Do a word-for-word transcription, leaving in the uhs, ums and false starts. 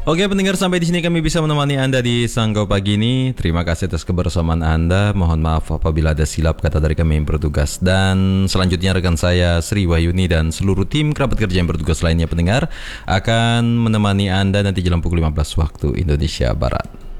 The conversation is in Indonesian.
Oke pendengar, sampai di sini kami bisa menemani Anda di Sanggau Pagi ini. Terima kasih atas kebersamaan Anda. Mohon maaf apabila ada silap kata dari kami yang bertugas. Dan selanjutnya rekan saya Sri Wahyuni dan seluruh tim kerabat kerja yang bertugas lainnya pendengar akan menemani Anda nanti jam pukul lima belas waktu Indonesia Barat.